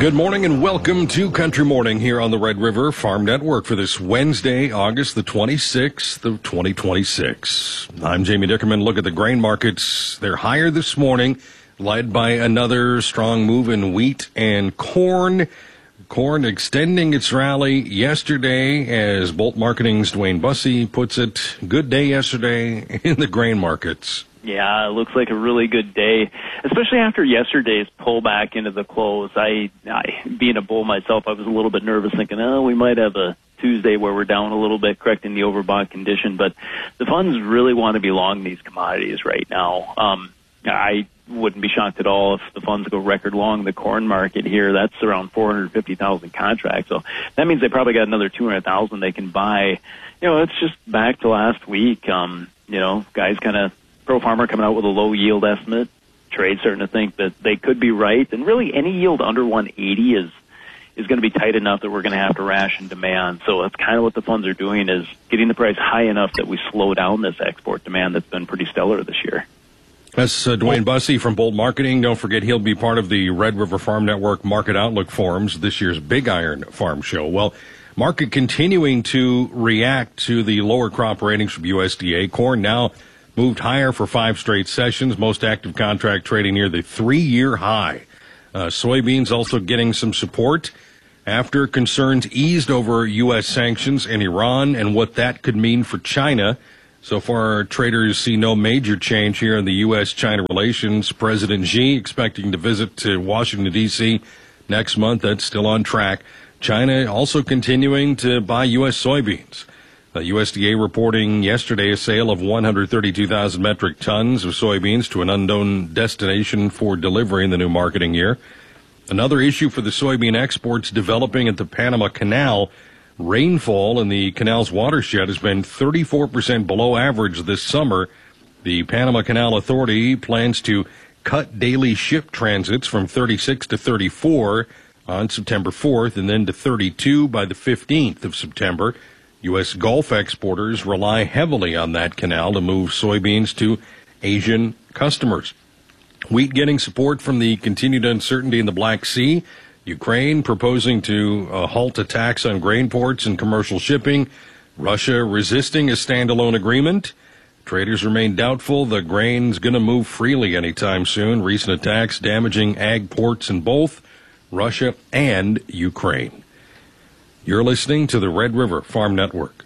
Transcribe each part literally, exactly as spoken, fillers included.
Good morning and welcome to Country Morning here on the Red River Farm Network for this Wednesday, August the twenty-sixth of twenty twenty-six. I'm Jamie Dickerman. Look at the grain markets. They're higher this morning, led by another strong move in wheat and corn. Corn extending its rally yesterday, as Bolt Marketing's Dwayne Bussey puts it. Good day yesterday in the grain markets. Yeah, it looks like a really good day, especially after yesterday's pullback into the close. I, I, being a bull myself, I was a little bit nervous, thinking, oh, we might have a Tuesday where we're down a little bit, correcting the overbought condition. But the funds really want to be long these commodities right now. Um, I wouldn't be shocked at all if the funds go record long the corn market here. That's around four hundred fifty thousand contracts. So that means they probably got another two hundred thousand they can buy. You know, it's just back to last week. Um, you know, guys kind of Pro Farmer coming out with a low yield estimate. Trade starting to think that they could be right. And really any yield under one eighty is is going to be tight enough that we're going to have to ration demand. So that's kind of what the funds are doing, is getting the price high enough that we slow down this export demand that's been pretty stellar this year. That's uh, Dwayne Bussey from Bolt Marketing. Don't forget, he'll be part of the Red River Farm Network Market Outlook Forums, this year's Big Iron Farm Show. Well, market continuing to react to the lower crop ratings from U S D A. Corn now moved higher for five straight sessions. Most active contract trading near the three-year high. Uh, soybeans also getting some support after concerns eased over U S sanctions in Iran and what that could mean for China. So far, traders see no major change here in the U S China relations. President Xi expecting to visit to Washington, D C next month. That's still on track. China also continuing to buy U S soybeans. The U S D A reporting yesterday a sale of one hundred thirty-two thousand metric tons of soybeans to an unknown destination for delivery in the new marketing year. Another issue for the soybean exports developing at the Panama Canal. Rainfall in the canal's watershed has been thirty-four percent below average this summer. The Panama Canal Authority plans to cut daily ship transits from thirty-six to thirty-four on September fourth and then to thirty-two by the fifteenth of September. U S Gulf exporters rely heavily on that canal to move soybeans to Asian customers. Wheat getting support from the continued uncertainty in the Black Sea. Ukraine proposing to uh, halt attacks on grain ports and commercial shipping. Russia resisting a standalone agreement. Traders remain doubtful the grain's going to move freely anytime soon. Recent attacks damaging ag ports in both Russia and Ukraine. You're listening to the Red River Farm Network.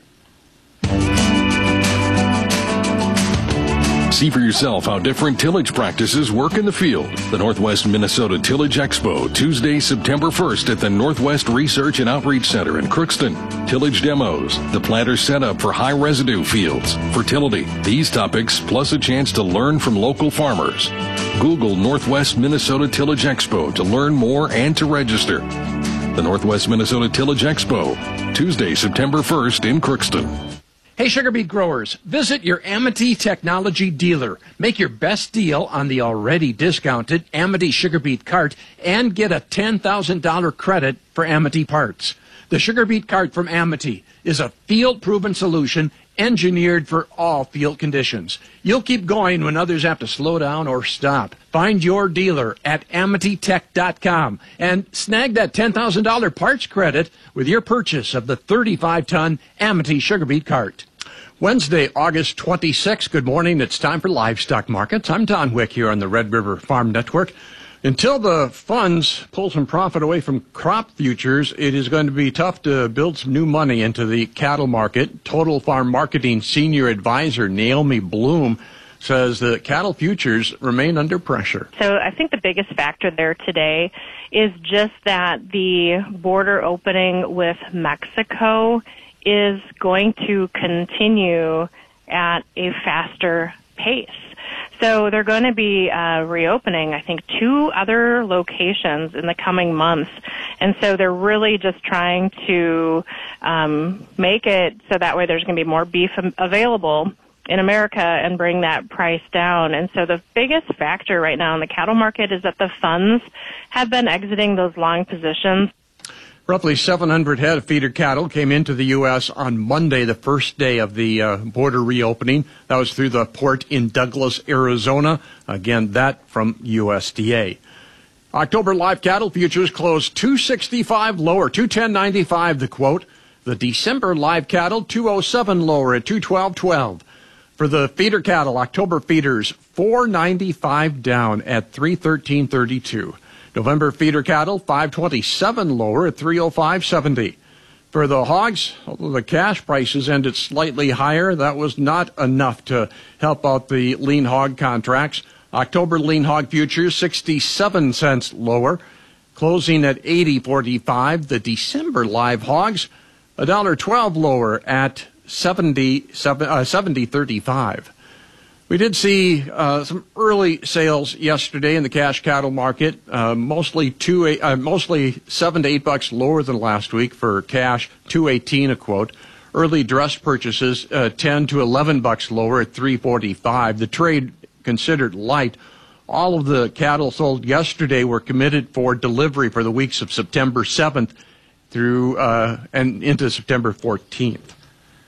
See for yourself how different tillage practices work in the field. The Northwest Minnesota Tillage Expo, Tuesday, September first at the Northwest Research and Outreach Center in Crookston. Tillage demos, the planter setup for high residue fields, fertility, these topics, plus a chance to learn from local farmers. Google Northwest Minnesota Tillage Expo to learn more and to register. The Northwest Minnesota Tillage Expo, Tuesday, September first in Crookston. Hey, sugar beet growers, visit your Amity Technology dealer. Make your best deal on the already discounted Amity sugar beet cart and get a ten thousand dollars credit for Amity parts. The sugar beet cart from Amity is a field-proven solution engineered for all field conditions. You'll keep going when others have to slow down or stop. Find your dealer at amity tech dot com and snag that ten thousand dollars parts credit with your purchase of the thirty-five ton Amity sugar beet cart. Wednesday, August twenty-sixth. Good morning. It's time for Livestock Markets. I'm Don Wick here on the Red River Farm Network. Until the funds pull some profit away from crop futures, it is going to be tough to build some new money into the cattle market. Total Farm Marketing Senior Advisor Naomi Bloom says that cattle futures remain under pressure. So I think the biggest factor there today is just that the border opening with Mexico is going to continue at a faster pace. So they're going to be uh, reopening, I think, two other locations in the coming months. And so they're really just trying to um, make it so that way there's going to be more beef available in America and bring that price down. And so the biggest factor right now in the cattle market is that the funds have been exiting those long positions. Roughly seven hundred head of feeder cattle came into the U S on Monday, the first day of the uh, border reopening. That was through the port in Douglas, Arizona. Again, that from U S D A. October live cattle futures closed two sixty-five lower, two ten ninety-five the quote. The December live cattle two oh seven lower at two twelve twelve. For the feeder cattle, October feeders four ninety-five down at three thirteen thirty-two. November feeder cattle five twenty-seven lower at three oh five seventy. For the hogs, although the cash prices ended slightly higher, that was not enough to help out the lean hog contracts. October lean hog futures sixty-seven cents lower, closing at eighty forty-five. The December live hogs one dollar twelve lower at seventy thirty-five. We did see uh, some early sales yesterday in the cash cattle market, uh, mostly two, uh, mostly seven to eight bucks lower than last week for cash, two eighteen a quote. Early dress purchases uh, ten to eleven bucks lower at three forty-five. The trade considered light. All of the cattle sold yesterday were committed for delivery for the weeks of September seventh through uh, and into September fourteenth.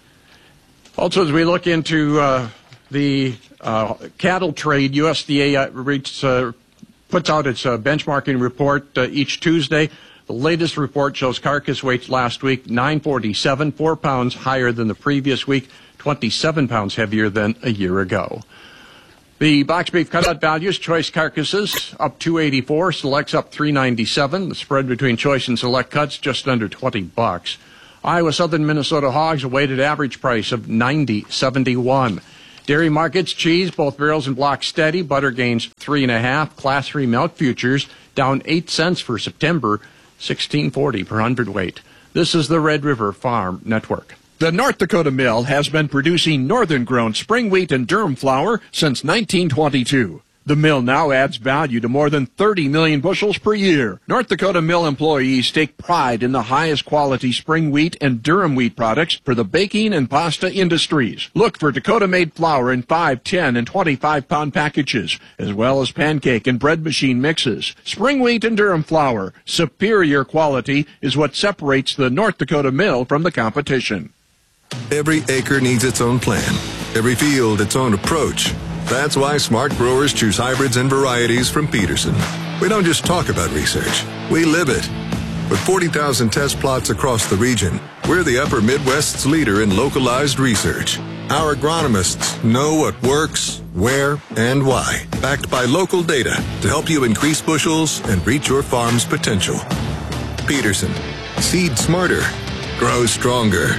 Also, as we look into uh, the uh, cattle trade, U S D A uh, reads, uh, puts out its uh, benchmarking report uh, each Tuesday. The latest report shows carcass weights last week nine forty-seven, four pounds higher than the previous week, twenty-seven pounds heavier than a year ago. The box beef cutout values, choice carcasses up two eighty-four, selects up three ninety-seven. The spread between choice and select cuts just under twenty bucks. Iowa Southern Minnesota hogs a weighted average price of ninety seventy-one. Dairy markets, cheese, both barrels and blocks steady. Butter gains three and a half. Class three milk futures down eight cents for September, sixteen forty per hundredweight. This is the Red River Farm Network. The North Dakota Mill has been producing northern-grown spring wheat and durum flour since nineteen twenty-two. The mill now adds value to more than thirty million bushels per year. North Dakota Mill employees take pride in the highest quality spring wheat and durum wheat products for the baking and pasta industries. Look for Dakota-made flour in five, ten, and twenty-five pound packages, as well as pancake and bread machine mixes. Spring wheat and durum flour, superior quality, is what separates the North Dakota Mill from the competition. Every acre needs its own plan, every field its own approach. That's why smart growers choose hybrids and varieties from Peterson. We don't just talk about research, we live it. With forty thousand test plots across the region, we're the Upper Midwest's leader in localized research. Our agronomists know what works, where, and why, backed by local data to help you increase bushels and reach your farm's potential. Peterson, seed smarter, grow stronger.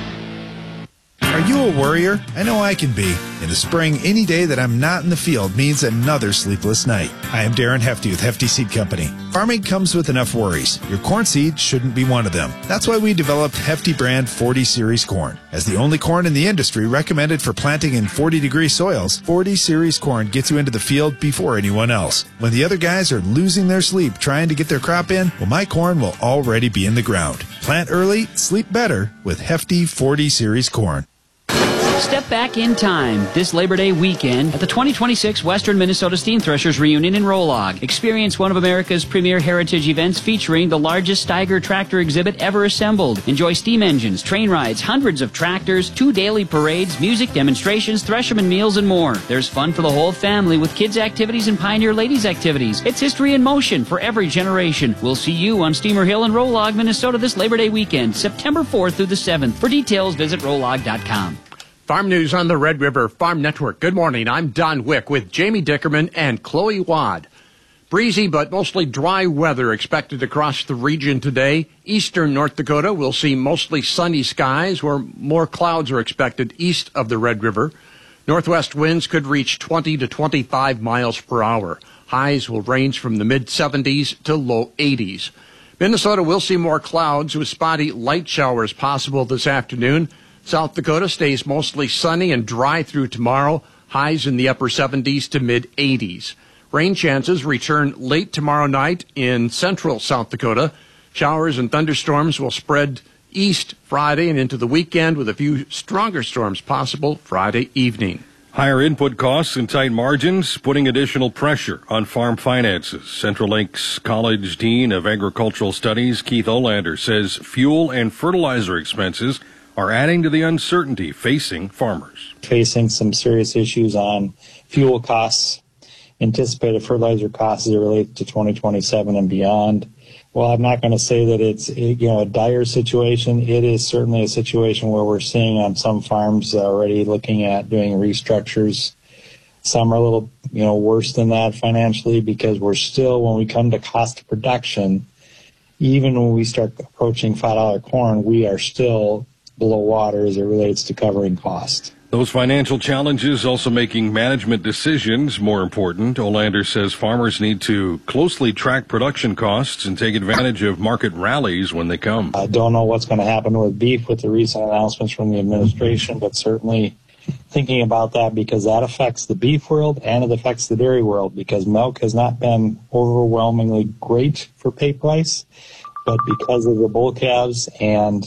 Are you a worrier? I know I can be. In the spring, any day that I'm not in the field means another sleepless night. I am Darren Hefty with Hefty Seed Company. Farming comes with enough worries. Your corn seed shouldn't be one of them. That's why we developed Hefty brand forty series corn. As the only corn in the industry recommended for planting in forty degree soils, forty series corn gets you into the field before anyone else. When the other guys are losing their sleep trying to get their crop in, well, my corn will already be in the ground. Plant early, sleep better with Hefty forty series corn. Step back in time this Labor Day weekend at the twenty twenty-six Western Minnesota Steam Threshers Reunion in Rolog. Experience one of America's premier heritage events featuring the largest Steiger tractor exhibit ever assembled. Enjoy steam engines, train rides, hundreds of tractors, two daily parades, music, demonstrations, thresherman meals, and more. There's fun for the whole family with kids' activities and Pioneer Ladies activities. It's history in motion for every generation. We'll see you on Steamer Hill in Rolog, Minnesota this Labor Day weekend, September fourth through the seventh. For details, visit rolog dot com. Farm news on the Red River Farm Network. Good morning. I'm Don Wick with Jamie Dickerman and Chloe Wad. Breezy but mostly dry weather expected across the region today. Eastern North Dakota will see mostly sunny skies where more clouds are expected east of the Red River. Northwest winds could reach twenty to twenty-five miles per hour. Highs will range from the mid seventies to low eighties. Minnesota will see more clouds with spotty light showers possible this afternoon. South Dakota stays mostly sunny and dry through tomorrow. Highs in the upper seventies to mid eighties. Rain chances return late tomorrow night in central South Dakota. Showers and thunderstorms will spread east Friday and into the weekend with a few stronger storms possible Friday evening. Higher input costs and tight margins putting additional pressure on farm finances. Central Links College Dean of Agricultural Studies, Keith Olander, says fuel and fertilizer expenses are adding to the uncertainty facing farmers. Facing some serious issues on fuel costs anticipated fertilizer costs as it relates to twenty twenty-seven and beyond. Well, I'm not going to say that it's, you know, a dire situation. It is certainly a situation where we're seeing on some farms already looking at doing restructures. Some are a little, you know, worse than that financially, because we're still, when we come to cost of production, even when we start approaching five dollar corn, we are still below water as it relates to covering costs. Those financial challenges also making management decisions more important. Olander says farmers need to closely track production costs and take advantage of market rallies when they come. I don't know what's going to happen with beef with the recent announcements from the administration, but certainly thinking about that, because that affects the beef world and it affects the dairy world, because milk has not been overwhelmingly great for pay price, but because of the bull calves and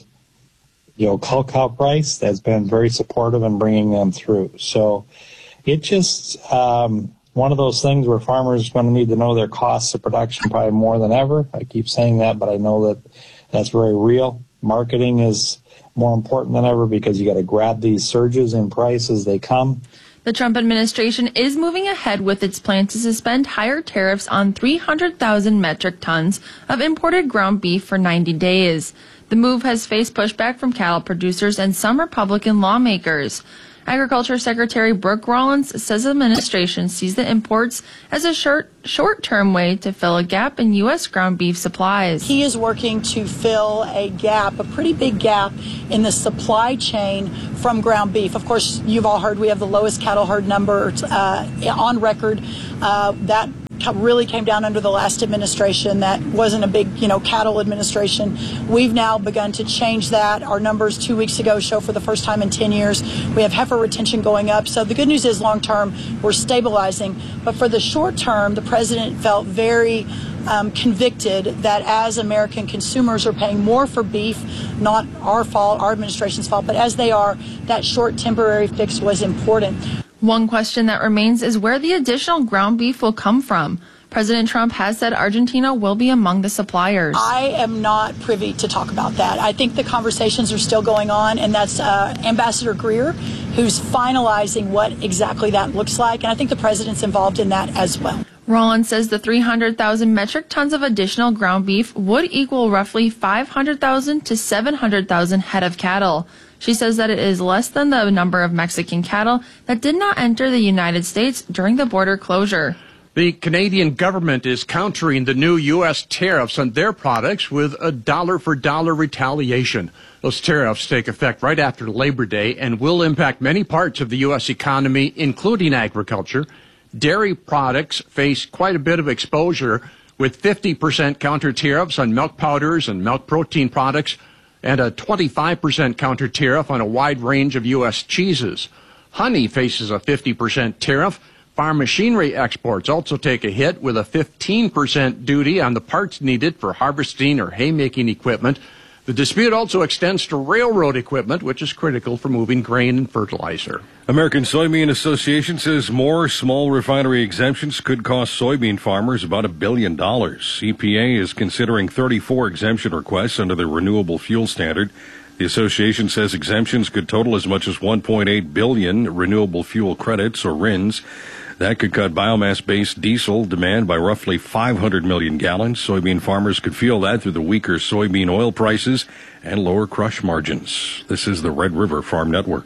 you know, cow cow price, that's been very supportive in bringing them through. So it just, um, one of those things where farmers are going to need to know their costs of production probably more than ever. I keep saying that, but I know that that's very real. Marketing is more important than ever, because you got to grab these surges in price as they come. The Trump administration is moving ahead with its plan to suspend higher tariffs on three hundred thousand metric tons of imported ground beef for ninety days. The move has faced pushback from cattle producers and some Republican lawmakers. Agriculture Secretary Brooke Rollins says the administration sees the imports as a short, short-term way to fill a gap in U S ground beef supplies. He is working to fill a gap, a pretty big gap in the supply chain from ground beef. Of course, you've all heard we have the lowest cattle herd number uh, on record. Uh, that really came down under the last administration. That wasn't a big, you know, cattle administration. We've now begun to change that. Our numbers two weeks ago show for the first time in ten years we have heifer retention going up. So the good news is long term we're stabilizing. But for the short term, the president felt very um, convicted that as American consumers are paying more for beef, not our fault, our administration's fault, but as they are, that short temporary fix was important. One question that remains is where the additional ground beef will come from. President Trump has said Argentina will be among the suppliers. I am not privy to talk about that. I think the conversations are still going on, and that's uh, Ambassador Greer who's finalizing what exactly that looks like, and I think the president's involved in that as well. Rollins says the three hundred thousand metric tons of additional ground beef would equal roughly five hundred thousand to seven hundred thousand head of cattle. She says that it is less than the number of Mexican cattle that did not enter the United States during the border closure. The Canadian government is countering the new U S tariffs on their products with a dollar-for-dollar retaliation. Those tariffs take effect right after Labor Day and will impact many parts of the U S economy, including agriculture. Dairy products face quite a bit of exposure, with fifty percent counter tariffs on milk powders and milk protein products, and a twenty-five percent counter tariff on a wide range of U S cheeses. Honey faces a fifty percent tariff. Farm machinery exports also take a hit, with a fifteen percent duty on the parts needed for harvesting or haymaking equipment. The dispute also extends to railroad equipment, which is critical for moving grain and fertilizer. American Soybean Association says more small refinery exemptions could cost soybean farmers about a billion dollars. E P A is considering thirty-four exemption requests under the renewable fuel standard. The association says exemptions could total as much as one point eight billion renewable fuel credits, or R I Ns. That could cut biomass-based diesel demand by roughly five hundred million gallons. Soybean farmers could feel that through the weaker soybean oil prices and lower crush margins. This is the Red River Farm Network.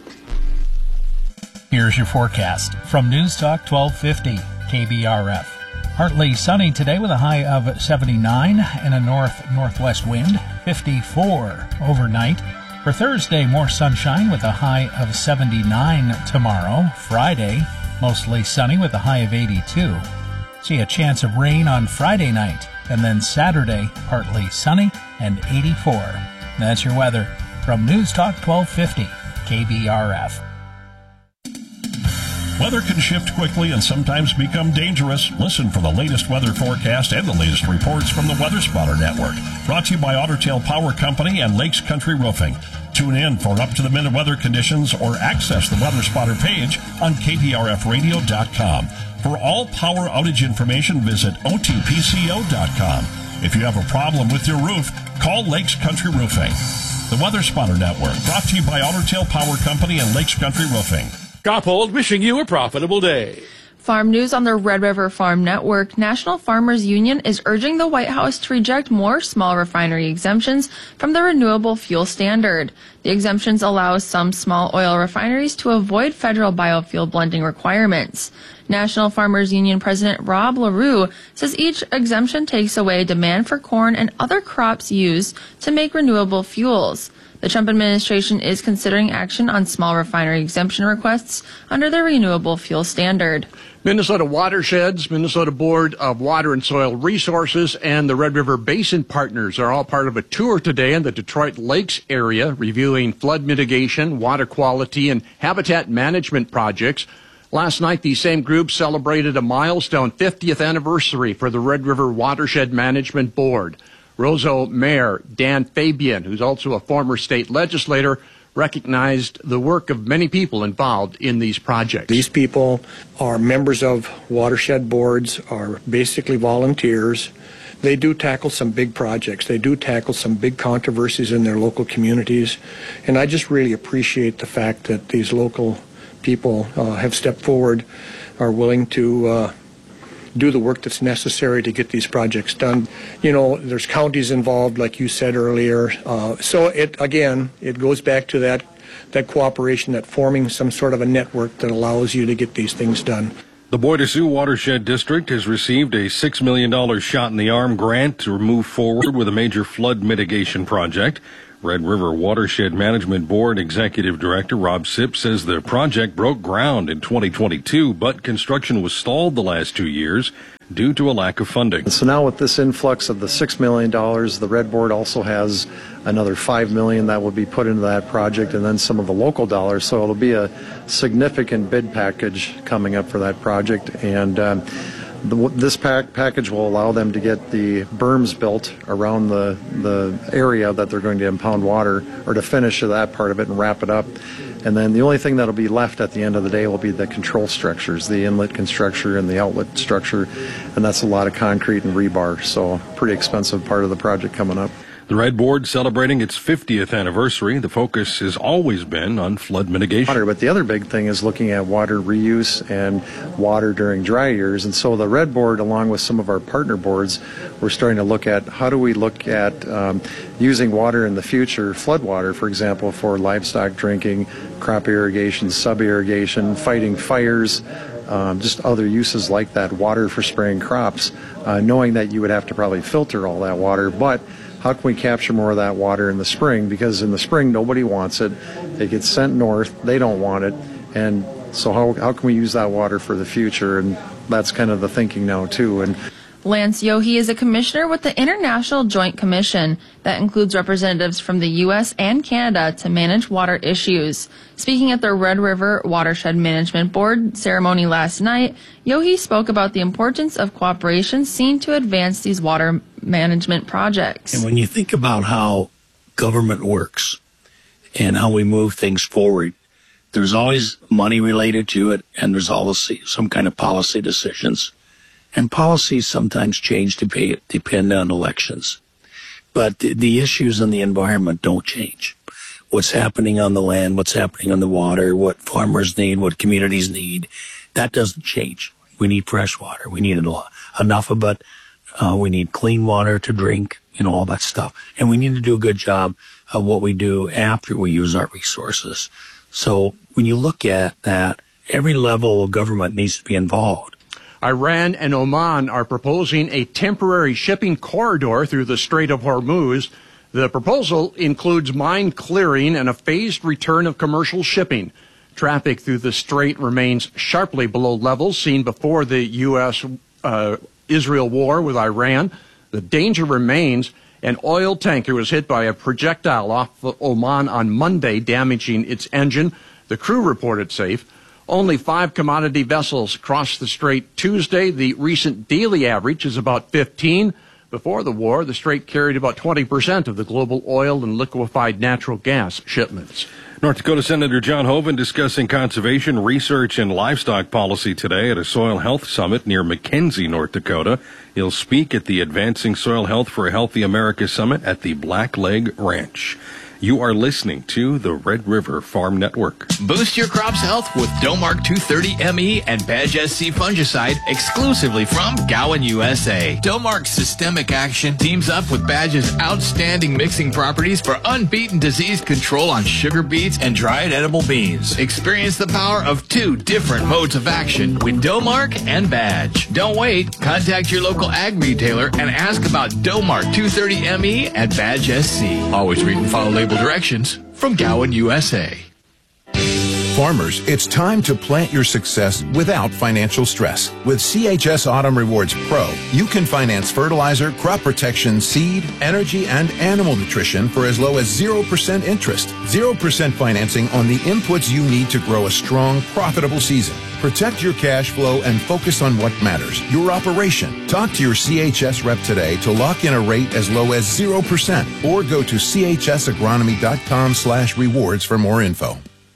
Here's your forecast from News Talk twelve fifty K B R F. Partly sunny today with a high of seventy-nine and a north-northwest wind, fifty-four overnight. For Thursday, more sunshine with a high of seventy-nine tomorrow. Friday, mostly sunny with a high of eighty-two. See a chance of rain on Friday night, and then Saturday, partly sunny and eighty-four. That's your weather from News Talk twelve fifty K B R F. Weather can shift quickly and sometimes become dangerous. Listen for the latest weather forecast and the latest reports from the Weather Spotter Network. Brought to you by Otter Tail Power Company and Lakes Country Roofing. Tune in for up-to-the-minute weather conditions or access the Weather Spotter page on K P R F radio dot com. For all power outage information, visit O T P C O dot com. If you have a problem with your roof, call Lakes Country Roofing. The Weather Spotter Network, brought to you by Otter Tail Power Company and Lakes Country Roofing. Coppold wishing you a profitable day. Farm news on the Red River Farm Network. National Farmers Union is urging the White House to reject more small refinery exemptions from the renewable fuel standard. The exemptions allow some small oil refineries to avoid federal biofuel blending requirements. National Farmers Union President Rob LaRue says each exemption takes away demand for corn and other crops used to make renewable fuels. The Trump administration is considering action on small refinery exemption requests under the renewable fuel standard. Minnesota Watersheds, Minnesota Board of Water and Soil Resources, and the Red River Basin Partners are all part of a tour today in the Detroit Lakes area reviewing flood mitigation, water quality, and habitat management projects. Last night, these same groups celebrated a milestone fiftieth anniversary for the Red River Watershed Management Board. Roseau Mayor Dan Fabian, who's also a former state legislator, recognized the work of many people involved in these projects. These people are members of watershed boards, are basically volunteers. They do tackle some big projects. They do tackle some big controversies in their local communities. And I just really appreciate the fact that these local people uh, have stepped forward, are willing to uh, do the work that's necessary to get these projects done. You know, there's counties involved, like you said earlier. Uh, so it again, it goes back to that that cooperation, that forming some sort of a network that allows you to get these things done. The Bois Sioux Watershed District has received a six million dollars shot in the arm grant to move forward with a major flood mitigation project. Red River Watershed Management Board Executive Director Rob Sipp says the project broke ground in twenty twenty-two, but construction was stalled the last two years due to a lack of funding. So now with this influx of the six million dollars, the Red Board also has another five million dollars that will be put into that project, and then some of the local dollars. So it'll be a significant bid package coming up for that project. And um, The, this pack, package will allow them to get the berms built around the, the area that they're going to impound water, or to finish that part of it and wrap it up. And then the only thing that will be left at the end of the day will be the control structures, the inlet structure and the outlet structure, and that's a lot of concrete and rebar, so pretty expensive part of the project coming up. The Red Board celebrating its fiftieth anniversary. The focus has always been on flood mitigation. Water, but the other big thing is looking at water reuse and water during dry years. And so the Red Board, along with some of our partner boards, we're starting to look at how do we look at um, using water in the future, flood water, for example, for livestock drinking, crop irrigation, sub-irrigation, fighting fires, Um, just other uses like that, water for spraying crops, uh, knowing that you would have to probably filter all that water. But how can we capture more of that water in the spring? Because in the spring, nobody wants it. It gets sent north. They don't want it. And so how, how can we use that water for the future? And that's kind of the thinking now, too. And Lance Yohe is a commissioner with the International Joint Commission that includes representatives from the U S and Canada to manage water issues. Speaking at the Red River Watershed Management Board ceremony last night, Yohe spoke about the importance of cooperation seen to advance these water management projects. And when you think about how government works and how we move things forward, there's always money related to it, and there's always some kind of policy decisions. And policies sometimes change to pay, depend on elections. But the, the issues in the environment don't change. What's happening on the land, what's happening on the water, what farmers need, what communities need, that doesn't change. We need fresh water. We need enough of it. Uh, we need clean water to drink, you know, all that stuff. And we need to do a good job of what we do after we use our resources. So when you look at that, every level of government needs to be involved. Iran and Oman are proposing a temporary shipping corridor through the Strait of Hormuz. The proposal includes mine clearing and a phased return of commercial shipping. Traffic through the strait remains sharply below levels seen before the U S uh, Israel war with Iran. The danger remains. An oil tanker was hit by a projectile off Oman on Monday, damaging its engine. The crew reported safe. Only five commodity vessels crossed the strait Tuesday. The recent daily average is about fifteen. Before the war, the strait carried about twenty percent of the global oil and liquefied natural gas shipments. North Dakota Senator John Hoeven discussing conservation, research, and livestock policy today at a soil health summit near McKenzie, North Dakota. He'll speak at the Advancing Soil Health for a Healthy America Summit at the Black Leg Ranch. You are listening to the Red River Farm Network. Boost your crop's health with Domark two thirty M E and Badge S C fungicide exclusively from Gowan, U S A. Domark's systemic action teams up with Badge's outstanding mixing properties for unbeaten disease control on sugar beets and dried edible beans. Experience the power of two different modes of action with Domark and Badge. Don't wait. Contact your local ag retailer and ask about Domark two thirty M E and Badge S C. Always read and follow label directions from Gowan, U S A. Farmers, it's time to plant your success without financial stress. With C H S Autumn Rewards Pro, you can finance fertilizer, crop protection, seed, energy, and animal nutrition for as low as zero percent interest. zero percent financing on the inputs you need to grow a strong, profitable season. Protect your cash flow and focus on what matters, your operation. Talk to your C H S rep today to lock in a rate as low as zero percent or go to C H S agronomy dot com slash rewards for more info.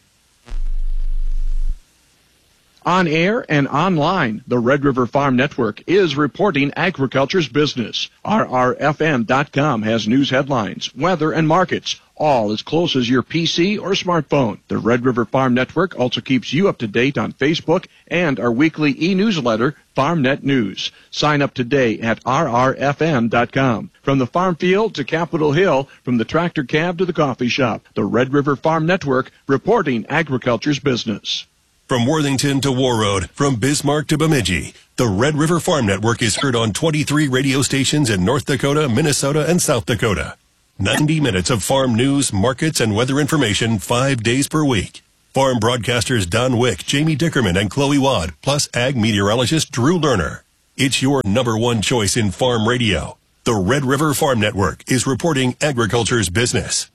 On air and online, the Red River Farm Network is reporting agriculture's business. R R F M dot com has news headlines, weather, and markets, all as close as your P C or smartphone. The Red River Farm Network also keeps you up to date on Facebook and our weekly e-newsletter, FarmNet News. Sign up today at R R F M dot com. From the farm field to Capitol Hill, from the tractor cab to the coffee shop, the Red River Farm Network reporting agriculture's business. From Worthington to Warroad, from Bismarck to Bemidji, the Red River Farm Network is heard on twenty-three radio stations in North Dakota, Minnesota, and South Dakota. ninety minutes of farm news, markets, and weather information five days per week. Farm broadcasters Don Wick, Jamie Dickerman, and Chloe Wadd, plus ag meteorologist Drew Lerner. It's your number one choice in farm radio. The Red River Farm Network is reporting agriculture's business.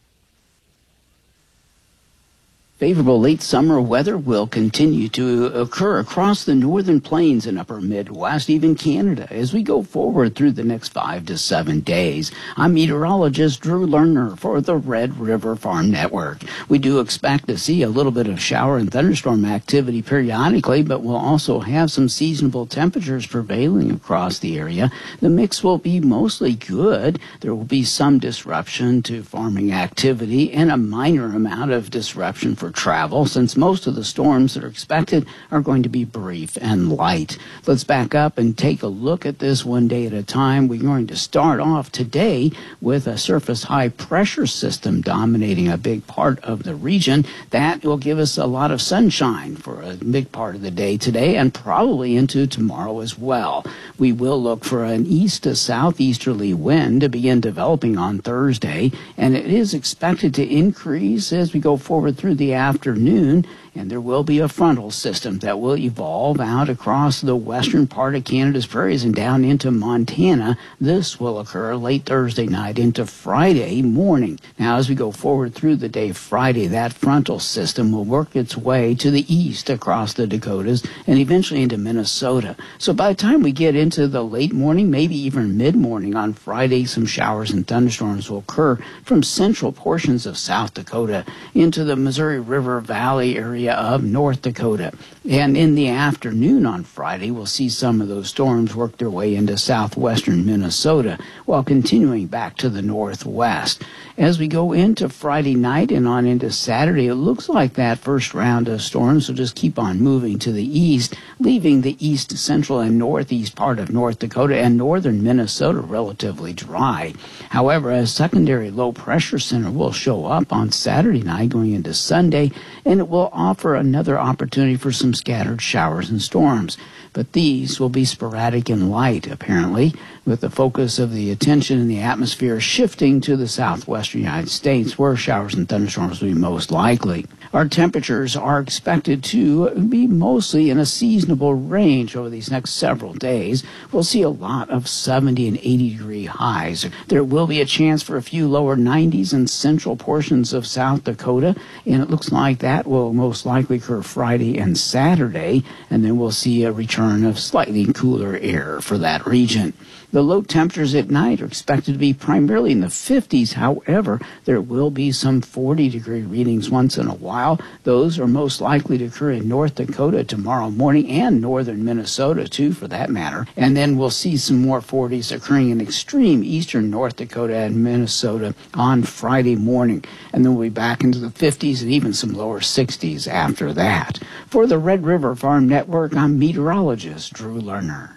Favorable late summer weather will continue to occur across the northern plains and upper Midwest, even Canada, as we go forward through the next five to seven days. I'm meteorologist Drew Lerner for the Red River Farm Network. We do expect to see a little bit of shower and thunderstorm activity periodically, but we'll also have some seasonable temperatures prevailing across the area. The mix will be mostly good. There will be some disruption to farming activity and a minor amount of disruption for travel, since most of the storms that are expected are going to be brief and light. Let's back up and take a look at this one day at a time. We're going to start off today with a surface high pressure system dominating a big part of the region. That will give us a lot of sunshine for a big part of the day today and probably into tomorrow as well. We will look for an east to southeasterly wind to begin developing on Thursday, and it is expected to increase as we go forward through the afternoon, and there will be a frontal system that will evolve out across the western part of Canada's prairies and down into Montana. This will occur late Thursday night into Friday morning. Now, as we go forward through the day Friday, that frontal system will work its way to the east across the Dakotas and eventually into Minnesota. So by the time we get into the late morning, maybe even mid-morning on Friday, some showers and thunderstorms will occur from central portions of South Dakota into the Missouri River Valley area of North Dakota. And in the afternoon on Friday, we'll see some of those storms work their way into southwestern Minnesota while continuing back to the northwest. As we go into Friday night and on into Saturday, it looks like that first round of storms will just keep on moving to the east, leaving the east, central, and northeast part of North Dakota and northern Minnesota relatively dry. However, a secondary low pressure center will show up on Saturday night going into Sunday, and it will offer another opportunity for some scattered showers and storms. But these will be sporadic and light, apparently, with the focus of the attention in the atmosphere shifting to the southwestern United States, where showers and thunderstorms will be most likely. Our temperatures are expected to be mostly in a seasonable range over these next several days. We'll see a lot of seventy and eighty degree highs. There will be a chance for a few lower nineties in central portions of South Dakota, and it looks like that will most likely occur Friday and Saturday, and then we'll see a return of slightly cooler air for that region. The low temperatures at night are expected to be primarily in the fifties. However, there will be some forty-degree readings once in a while. Those are most likely to occur in North Dakota tomorrow morning and northern Minnesota, too, for that matter. And then we'll see some more forties occurring in extreme eastern North Dakota and Minnesota on Friday morning. And then we'll be back into the fifties and even some lower sixties after that. For the Red River Farm Network, I'm meteorologist Drew Lerner.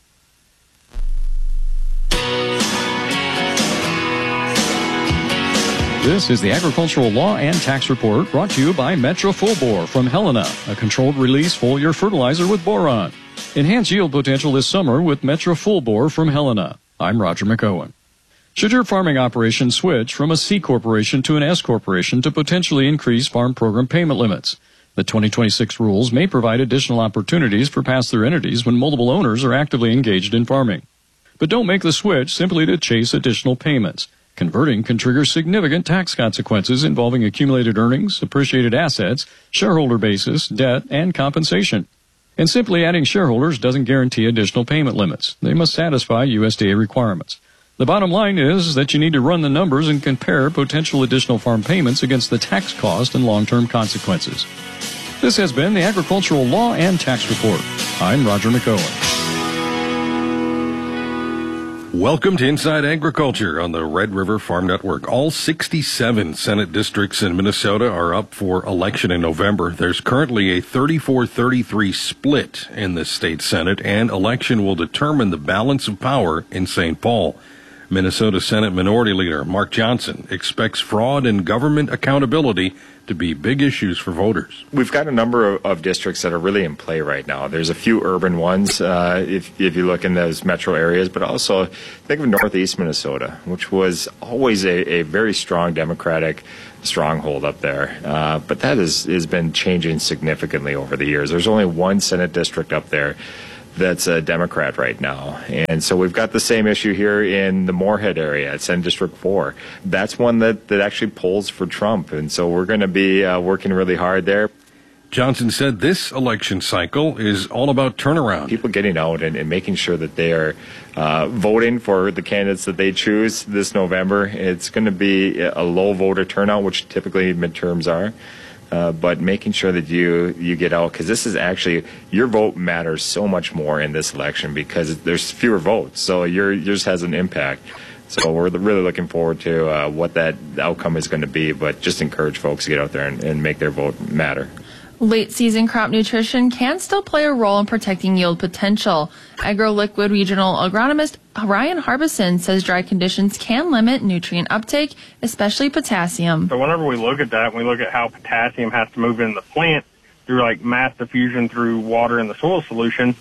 This is the Agricultural Law and Tax Report brought to you by Metro Full Bore from Helena, a controlled release foliar fertilizer with boron. Enhance yield potential this summer with Metro Full Bore from Helena. I'm Roger McOwen. Should your farming operation switch from a C corporation to an S corporation to potentially increase farm program payment limits? The twenty twenty-six rules may provide additional opportunities for pass-through entities when multiple owners are actively engaged in farming. But don't make the switch simply to chase additional payments. Converting can trigger significant tax consequences involving accumulated earnings, appreciated assets, shareholder basis, debt, and compensation. And simply adding shareholders doesn't guarantee additional payment limits. They must satisfy U S D A requirements. The bottom line is that you need to run the numbers and compare potential additional farm payments against the tax cost and long-term consequences. This has been the Agricultural Law and Tax Report. I'm Roger McOwen. Welcome to Inside Agriculture on the Red River Farm Network. All sixty-seven Senate districts in Minnesota are up for election in November. There's currently a thirty-four thirty-three split in the state Senate, and election will determine the balance of power in Saint Paul. Minnesota Senate Minority Leader Mark Johnson expects fraud and government accountability to be big issues for voters. We've got a number of, of districts that are really in play right now. There's a few urban ones, uh, if, if you look in those metro areas, but also think of northeast Minnesota, which was always a, a very strong Democratic stronghold up there. Uh, but that is, has been changing significantly over the years. There's only one Senate district up there that's a Democrat right now. And so we've got the same issue here in the Moorhead area at Senate District four. That's one that, that actually polls for Trump. And so we're going to be uh, working really hard there. Johnson said this election cycle is all about turnaround. People getting out and, and making sure that they are uh, voting for the candidates that they choose this November. It's going to be a low voter turnout, which typically midterms are. Uh, but making sure that you, you get out, because this is actually, your vote matters so much more in this election because there's fewer votes, so your, yours has an impact. So we're really looking forward to uh, what that outcome is going to be, but just encourage folks to get out there and, and make their vote matter. Late season crop nutrition can still play a role in protecting yield potential. AgroLiquid regional agronomist Ryan Harbison says dry conditions can limit nutrient uptake, especially potassium. So whenever we look at that, we look at how potassium has to move into the plant through like mass diffusion through water in the soil solution.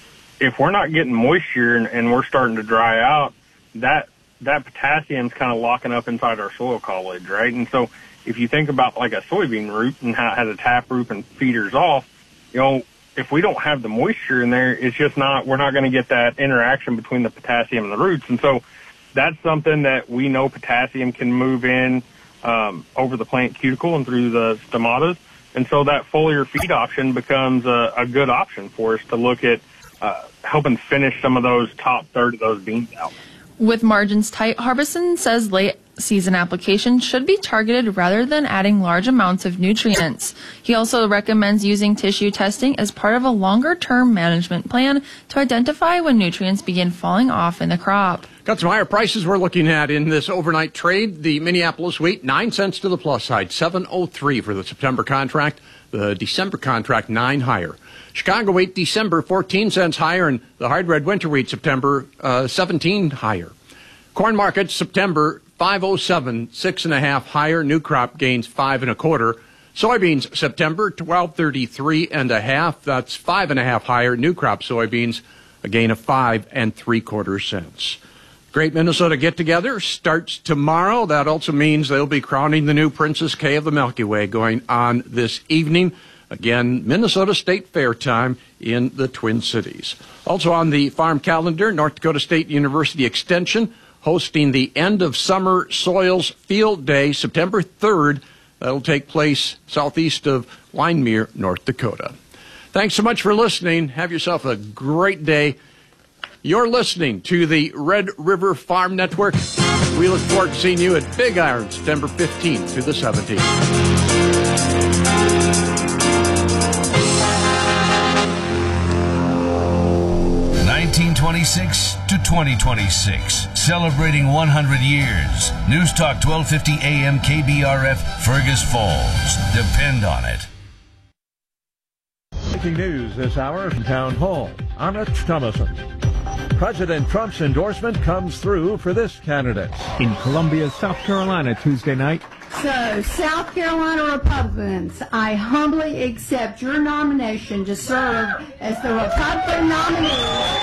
If we're not getting moisture and, and we're starting to dry out, that that potassium's kind of locking up inside our soil college, right? And so if you think about like a soybean root and how it has a taproot and feeders off, you know, if we don't have the moisture in there, it's just not, we're not going to get that interaction between the potassium and the roots. And so that's something that we know potassium can move in um, over the plant cuticle and through the stomatas. And so that foliar feed option becomes a, a good option for us to look at uh, helping finish some of those top third of those beans out. With margins tight, Harbison says late season application should be targeted rather than adding large amounts of nutrients. He also recommends using tissue testing as part of a longer-term management plan to identify when nutrients begin falling off in the crop. Got some higher prices we're looking at in this overnight trade. The Minneapolis wheat, nine cents to the plus side, seven oh three for the September contract. The December contract, nine higher. Chicago wheat, December, fourteen cents higher, and the hard red winter wheat, September, uh, seventeen higher. Corn market, September, five oh seven, six and a half higher. New crop gains five and a quarter. Soybeans, September, twelve thirty-three and a half. That's five and a half higher. New crop soybeans, a gain of five and three quarter cents. Great Minnesota get-together starts tomorrow. That also means they'll be crowning the new Princess K of the Milky Way going on this evening. Again, Minnesota State Fair time in the Twin Cities. Also on the farm calendar, North Dakota State University Extension hosting the End of Summer Soils Field Day, September third. That'll take place southeast of Winemere, North Dakota. Thanks so much for listening. Have yourself a great day. You're listening to the Red River Farm Network. We look forward to seeing you at Big Iron September fifteenth through the seventeenth. nineteen twenty-six to twenty twenty-six, celebrating one hundred years. News Talk twelve fifty A M K B R F, Fergus Falls. Depend on it. Breaking news this hour from Town Hall. I'm Rich Thomason. President Trump's endorsement comes through for this candidate. In Columbia, South Carolina, Tuesday night. So, South Carolina Republicans, I humbly accept your nomination to serve as the Republican nominee.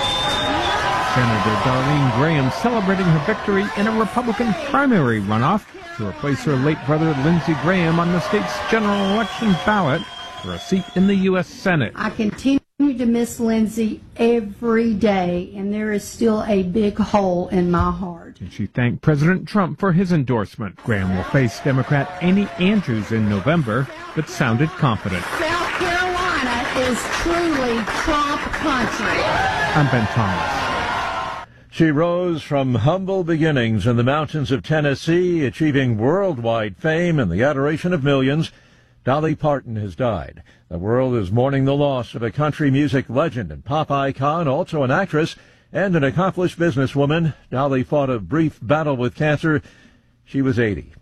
Senator Darlene Graham celebrating her victory in a Republican primary runoff to replace her late brother Lindsey Graham on the state's general election ballot for a seat in the U S Senate. I continue to miss Lindsey every day, and there is still a big hole in my heart. And she thanked President Trump for his endorsement. Graham will face Democrat Amy Andrews in November, but sounded confident. South Carolina is truly Trump country. I'm Ben Thomas. She rose from humble beginnings in the mountains of Tennessee, achieving worldwide fame and the adoration of millions. Dolly Parton has died. The world is mourning the loss of a country music legend and pop icon, also an actress and an accomplished businesswoman. Dolly fought a brief battle with cancer. She was eighty.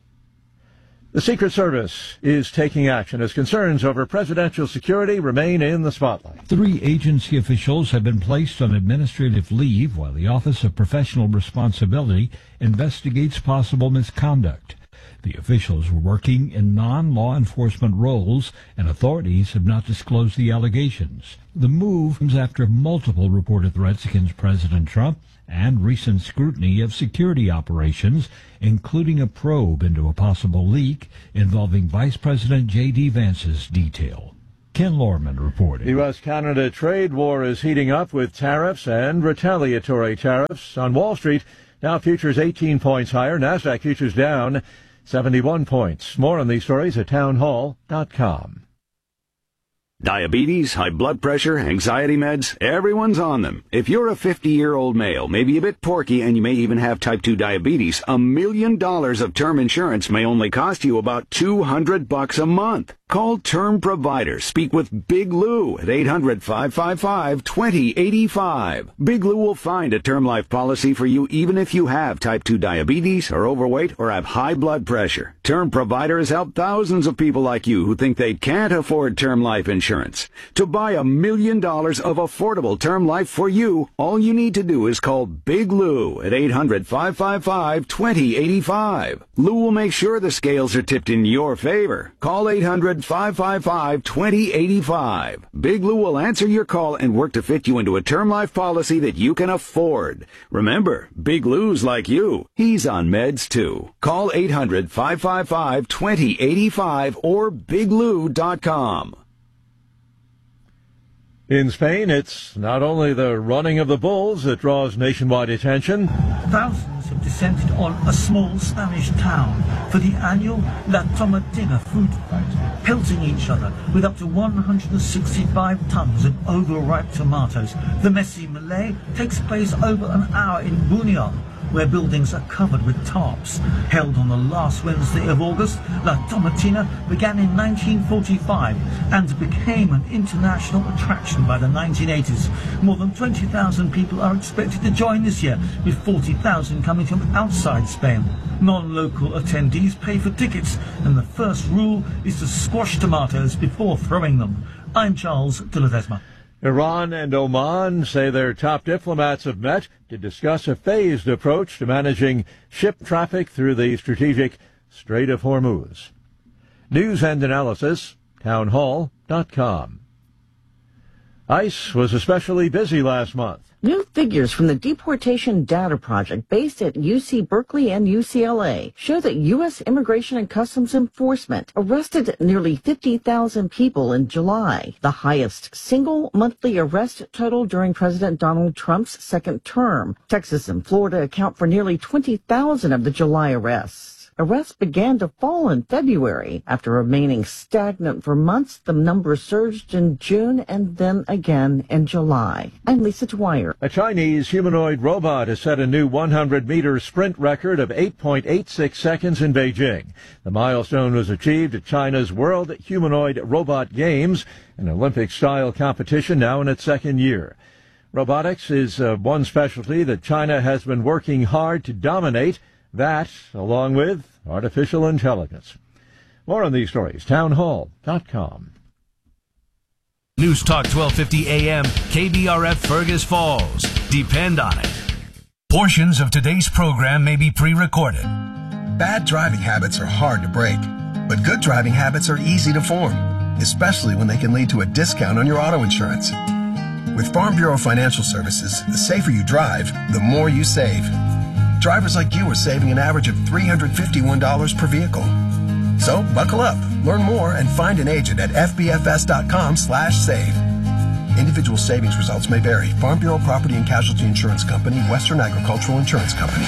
The Secret Service is taking action as concerns over presidential security remain in the spotlight. Three agency officials have been placed on administrative leave while the Office of Professional Responsibility investigates possible misconduct. The officials were working in non-law enforcement roles, and authorities have not disclosed the allegations. The move comes after multiple reported threats against President Trump and recent scrutiny of security operations, including a probe into a possible leak involving Vice President J D. Vance's detail. Ken Lorman reported. The U S Canada trade war is heating up with tariffs and retaliatory tariffs. On Wall Street, Dow futures eighteen points higher, NASDAQ futures down seventy-one points. More on these stories at townhall dot com. Diabetes, high blood pressure, anxiety meds, everyone's on them. If you're a fifty-year-old male, maybe a bit porky, and you may even have type two diabetes, a million dollars of term insurance may only cost you about two hundred bucks a month. Call Term Provider. Speak with Big Lou at eight hundred, five five five, two zero eight five. Big Lou will find a term life policy for you even if you have type two diabetes, are overweight, or have high blood pressure. Term Provider has helped thousands of people like you who think they can't afford term life insurance. To buy a million dollars of affordable term life for you, all you need to do is call Big Lou at eight hundred, five five five, two zero eight five. Lou will make sure the scales are tipped in your favor. Call eight hundred, five five five, two zero eight five. Big Lou will answer your call and work to fit you into a term life policy that you can afford. Remember, Big Lou's like you. He's on meds too. Call eight hundred, five five five, two zero eight five or big lou dot com. In Spain, it's not only the running of the bulls that draws nationwide attention. Thousands have descended on a small Spanish town for the annual La Tomatina food fight, pelting each other with up to one hundred sixty-five tons of overripe tomatoes. The messy melee takes place over an hour in Buñol, where buildings are covered with tarps. Held on the last Wednesday of August, La Tomatina began in nineteen forty-five and became an international attraction by the nineteen eighties. More than twenty thousand people are expected to join this year, with forty thousand coming from outside Spain. Non-local attendees pay for tickets, and the first rule is to squash tomatoes before throwing them. I'm Charles de Ledesma. Iran and Oman say their top diplomats have met to discuss a phased approach to managing ship traffic through the strategic Strait of Hormuz. News and analysis, townhall dot com. ICE was especially busy last month. New figures from the Deportation Data Project based at U C Berkeley and U C L A show that U S Immigration and Customs Enforcement arrested nearly fifty thousand people in July, the highest single monthly arrest total during President Donald Trump's second term. Texas and Florida account for nearly twenty thousand of the July arrests. Arrests began to fall in February. After remaining stagnant for months, the number surged in June and then again in July. I'm Lisa Dwyer. A Chinese humanoid robot has set a new one hundred meter sprint record of eight point eight six seconds in Beijing. The milestone was achieved at China's World Humanoid Robot Games, an Olympic-style competition now in its second year. Robotics is uh, one specialty that China has been working hard to dominate, that along with artificial intelligence. More on these stories, townhall dot com. News Talk twelve fifty A M, K B R F Fergus Falls. Depend on it. Portions of today's program may be pre-recorded. Bad driving habits are hard to break, but good driving habits are easy to form, especially when they can lead to a discount on your auto insurance. With Farm Bureau Financial Services, the safer you drive, the more you save. Drivers like you are saving an average of three hundred fifty-one dollars per vehicle. So buckle up, learn more, and find an agent at f b f s dot com slash save. Individual savings results may vary. Farm Bureau Property and Casualty Insurance Company, Western Agricultural Insurance Company.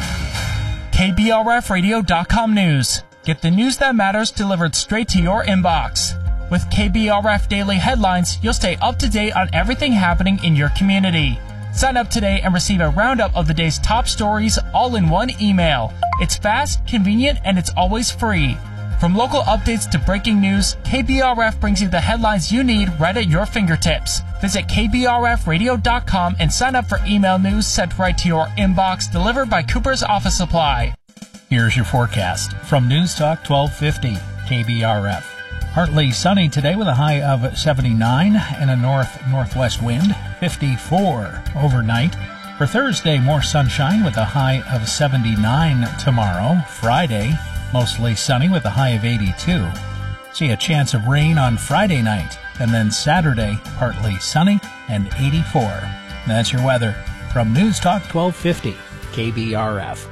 K B R F radio dot com news. Get the news that matters delivered straight to your inbox. With K B R F Daily Headlines, you'll stay up to date on everything happening in your community. Sign up today and receive a roundup of the day's top stories all in one email. It's fast, convenient, and it's always free. From local updates to breaking news, K B R F brings you the headlines you need right at your fingertips. Visit K B R F radio dot com and sign up for email news sent right to your inbox, delivered by Cooper's Office Supply. Here's your forecast from News Talk twelve fifty K B R F. Partly sunny today with a high of seventy-nine and a north-northwest wind, fifty-four overnight. For Thursday, more sunshine with a high of seventy-nine tomorrow. Friday, mostly sunny with a high of eighty-two. See a chance of rain on Friday night, and then Saturday, partly sunny and eighty-four. That's your weather from News Talk twelve fifty K B R F.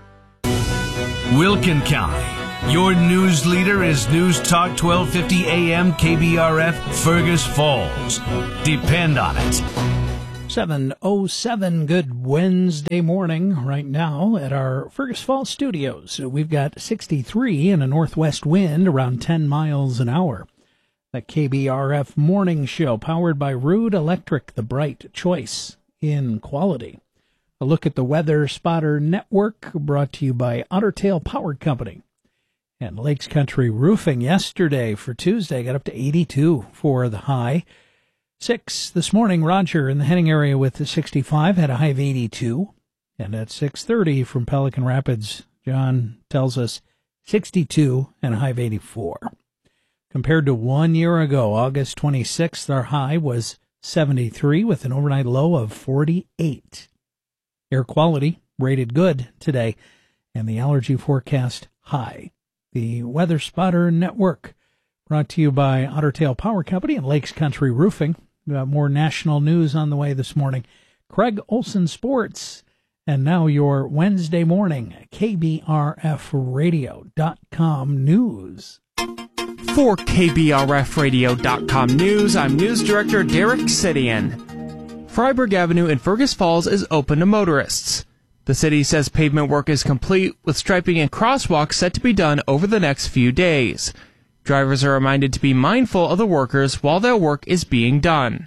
Wilkin County. Your news leader is News Talk twelve fifty A M K B R F Fergus Falls. Depend on it. seven oh seven, good Wednesday morning right now at our Fergus Falls studios. We've got sixty-three and a northwest wind around ten miles an hour. The K B R F morning show powered by Rude Electric, the bright choice in quality. A look at the Weather Spotter Network brought to you by Otter Tail Power Company. And Lakes Country Roofing yesterday for Tuesday got up to eighty-two for the high. Six this morning, Roger in the Henning area with the sixty-five had a high of eighty-two. And at six thirty from Pelican Rapids, John tells us sixty-two and a high of eighty-four. Compared to one year ago, August twenty-sixth, our high was seventy-three with an overnight low of forty-eight. Air quality rated good today, and the allergy forecast high. The Weather Spotter Network, brought to you by Otter Tail Power Company and Lakes Country Roofing. We got more national news on the way this morning. Craig Olson Sports, and now your Wednesday morning K B R F radio dot com news. For K B R F radio dot com news, I'm News Director Derek Sidian. Freiburg Avenue in Fergus Falls is open to motorists. The city says pavement work is complete, with striping and crosswalks set to be done over the next few days. Drivers are reminded to be mindful of the workers while their work is being done.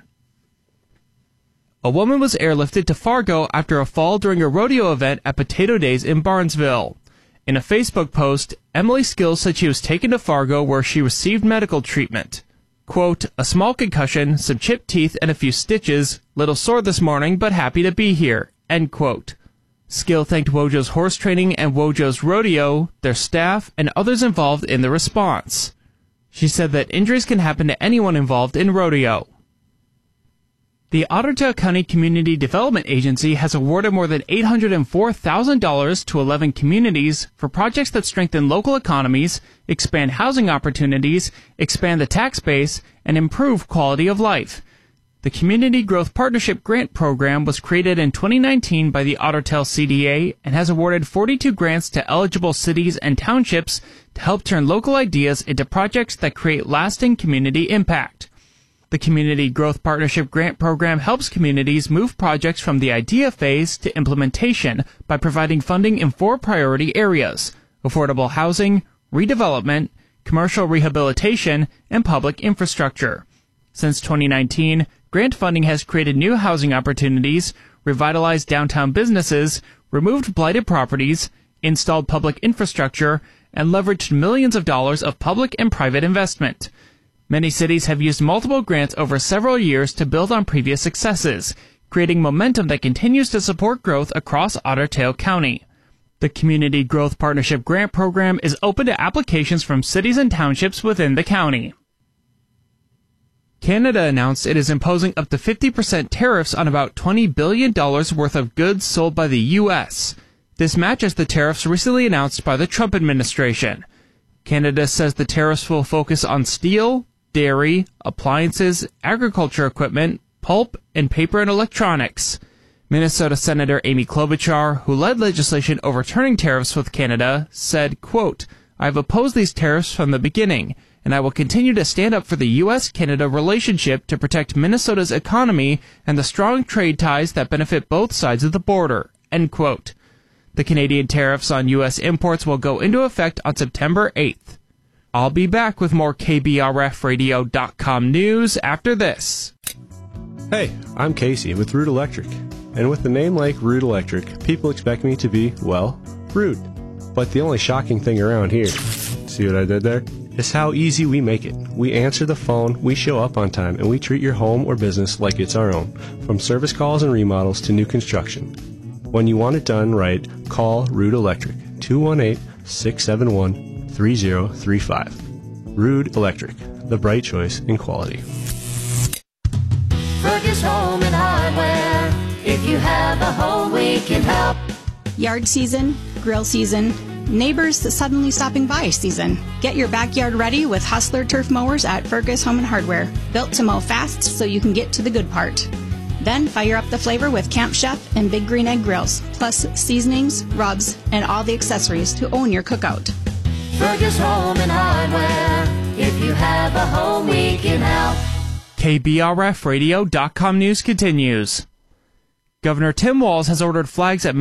A woman was airlifted to Fargo after a fall during a rodeo event at Potato Days in Barnesville. In a Facebook post, Emily Skills said she was taken to Fargo where she received medical treatment. Quote, a small concussion, some chipped teeth, and a few stitches. Little sore this morning, but happy to be here. End quote. Skill thanked Wojo's Horse Training and Wojo's Rodeo, their staff, and others involved in the response. She said that injuries can happen to anyone involved in rodeo. The Otter Tail County Community Development Agency has awarded more than eight hundred four thousand dollars to eleven communities for projects that strengthen local economies, expand housing opportunities, expand the tax base, and improve quality of life. The Community Growth Partnership Grant Program was created in twenty nineteen by the Otter Tail C D A and has awarded forty-two grants to eligible cities and townships to help turn local ideas into projects that create lasting community impact. The Community Growth Partnership Grant Program helps communities move projects from the idea phase to implementation by providing funding in four priority areas: affordable housing, redevelopment, commercial rehabilitation, and public infrastructure. Since twenty nineteen, grant funding has created new housing opportunities, revitalized downtown businesses, removed blighted properties, installed public infrastructure, and leveraged millions of dollars of public and private investment. Many cities have used multiple grants over several years to build on previous successes, creating momentum that continues to support growth across Otter Tail County. The Community Growth Partnership Grant Program is open to applications from cities and townships within the county. Canada announced it is imposing up to fifty percent tariffs on about twenty billion dollars worth of goods sold by the U S. This matches the tariffs recently announced by the Trump administration. Canada says the tariffs will focus on steel, dairy, appliances, agriculture equipment, pulp, and paper and electronics. Minnesota Senator Amy Klobuchar, who led legislation overturning tariffs with Canada, said, quote, "I've opposed these tariffs from the beginning, and I will continue to stand up for the U S Canada relationship to protect Minnesota's economy and the strong trade ties that benefit both sides of the border," end quote. The Canadian tariffs on U S imports will go into effect on September eighth. I'll be back with more K B R F radio dot com news after this. Hey, I'm Casey with Root Electric. And with a name like Root Electric, people expect me to be, well, rude. But the only shocking thing around here, see what I did there? Is how easy we make it. We answer the phone, we show up on time, and we treat your home or business like it's our own, from service calls and remodels to new construction. When you want it done right, call Root Electric, two one eight, six seven one, three zero three five. Root Electric, the bright choice in quality. Fergus Home and Hardware. If you have a home, we can help. Yard season, grill season, neighbors suddenly stopping by season. Get your backyard ready with Hustler turf mowers at Fergus Home and Hardware. Built to mow fast so you can get to the good part. Then fire up the flavor with Camp Chef and Big Green Egg grills, plus seasonings, rubs, and all the accessories to own your cookout. Fergus Home and Hardware. If you have a home, we can help. K B R F radio dot com news continues. Governor Tim Walz has ordered flags at